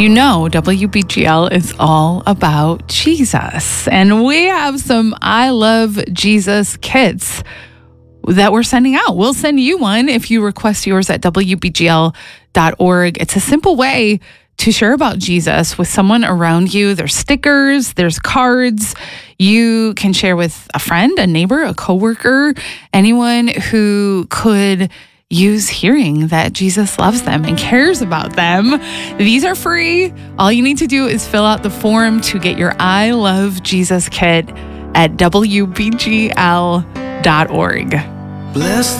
You know, WBGL is all about Jesus. And we have some I Love Jesus kits that we're sending out. We'll send you one if you request yours at WBGL.org. It's a simple way to share about Jesus with someone around you. There's stickers, there's cards. You can share with a friend, a neighbor, a coworker, anyone who could use hearing that Jesus loves them and cares about them. These are free. All you need to do is fill out the form to get your I Love Jesus kit at WBGL.org. Bless